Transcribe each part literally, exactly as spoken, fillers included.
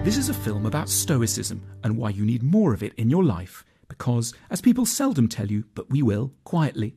This is a film about Stoicism and why you need more of it in your life, because, as people seldom tell you, but we will, quietly.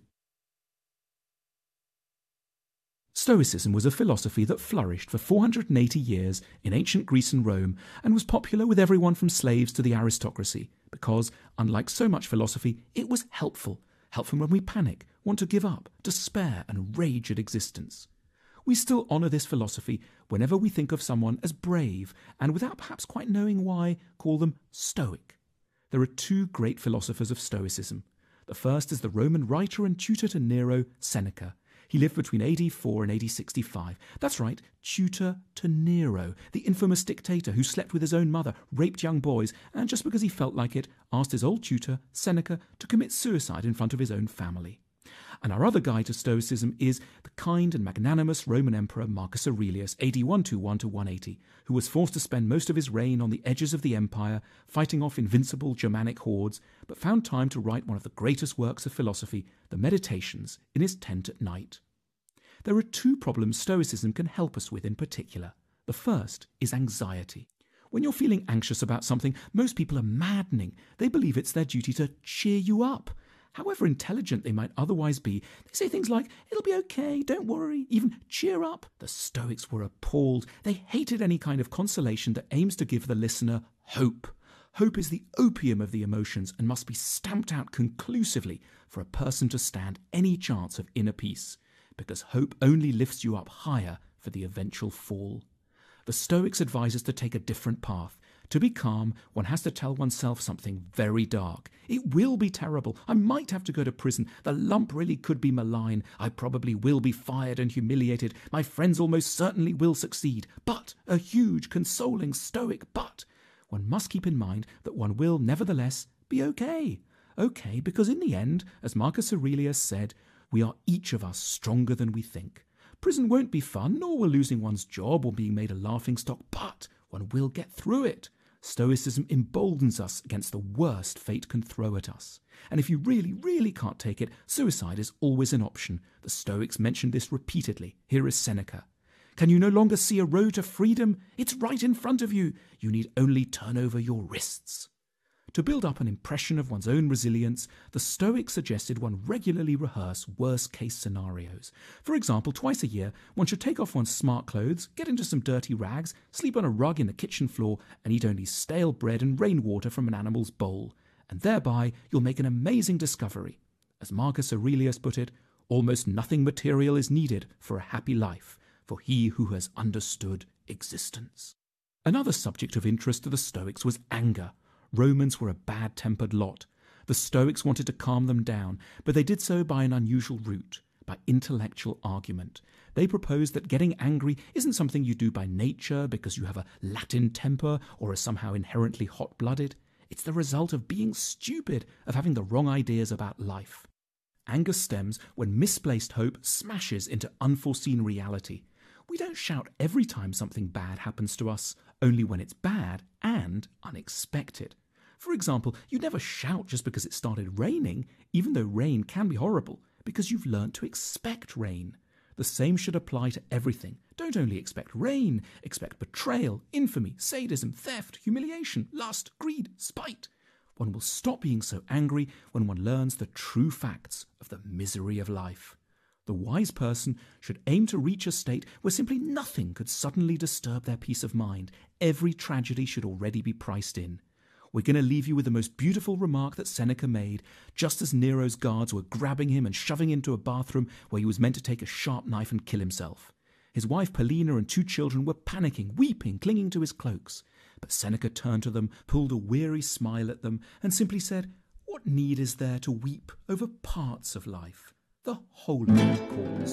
Stoicism was a philosophy that flourished for four hundred eighty years in ancient Greece and Rome and was popular with everyone from slaves to the aristocracy because, unlike so much philosophy, it was helpful. Helpful when we panic, want to give up, despair and rage at existence. We still honour this philosophy whenever we think of someone as brave and, without perhaps quite knowing why, call them Stoic. There are two great philosophers of Stoicism. The first is the Roman writer and tutor to Nero, Seneca. He lived between A D four and A D sixty-five. That's right, tutor to Nero, the infamous dictator who slept with his own mother, raped young boys, and just because he felt like it, asked his old tutor, Seneca, to commit suicide in front of his own family. And our other guide to Stoicism is the kind and magnanimous Roman Emperor Marcus Aurelius, A D one twenty-one to one eighty, who was forced to spend most of his reign on the edges of the empire, fighting off invincible Germanic hordes, but found time to write one of the greatest works of philosophy, the Meditations, in his tent at night. There are two problems Stoicism can help us with in particular. The first is anxiety. When you're feeling anxious about something, most people are maddening. They believe it's their duty to cheer you up. However intelligent they might otherwise be, they say things like, it'll be okay, don't worry, even cheer up. The Stoics were appalled. They hated any kind of consolation that aims to give the listener hope. Hope is the opium of the emotions and must be stamped out conclusively for a person to stand any chance of inner peace, because hope only lifts you up higher for the eventual fall. The Stoics advise us to take a different path. To be calm, one has to tell oneself something very dark. It will be terrible. I might have to go to prison. The lump really could be malign. I probably will be fired and humiliated. My friends almost certainly will succeed. But, a huge, consoling, stoic but, one must keep in mind that one will nevertheless be okay. Okay, because in the end, as Marcus Aurelius said, we are each of us stronger than we think. Prison won't be fun, nor will losing one's job or being made a laughingstock, but one will get through it. Stoicism emboldens us against the worst fate can throw at us. And if you really, really can't take it, suicide is always an option. The Stoics mentioned this repeatedly. Here is Seneca. Can you no longer see a road to freedom? It's right in front of you. You need only turn over your wrists. To build up an impression of one's own resilience, the Stoics suggested one regularly rehearse worst-case scenarios. For example, twice a year, one should take off one's smart clothes, get into some dirty rags, sleep on a rug in the kitchen floor, and eat only stale bread and rainwater from an animal's bowl. And thereby, you'll make an amazing discovery. As Marcus Aurelius put it, almost nothing material is needed for a happy life, for he who has understood existence. Another subject of interest to the Stoics was anger. Romans were a bad-tempered lot. The Stoics wanted to calm them down, but they did so by an unusual route, by intellectual argument. They proposed that getting angry isn't something you do by nature because you have a Latin temper or are somehow inherently hot-blooded. It's the result of being stupid, of having the wrong ideas about life. Anger stems when misplaced hope smashes into unforeseen reality. We don't shout every time something bad happens to us, only when it's bad and unexpected. For example, you never shout just because it started raining, even though rain can be horrible, because you've learnt to expect rain. The same should apply to everything. Don't only expect rain, expect betrayal, infamy, sadism, theft, humiliation, lust, greed, spite. One will stop being so angry when one learns the true facts of the misery of life. The wise person should aim to reach a state where simply nothing could suddenly disturb their peace of mind. Every tragedy should already be priced in. We're going to leave you with the most beautiful remark that Seneca made, just as Nero's guards were grabbing him and shoving him into a bathroom where he was meant to take a sharp knife and kill himself. His wife Paulina and two children were panicking, weeping, clinging to his cloaks. But Seneca turned to them, pulled a weary smile at them, and simply said, "What need is there to weep over parts of life? The whole of it calls."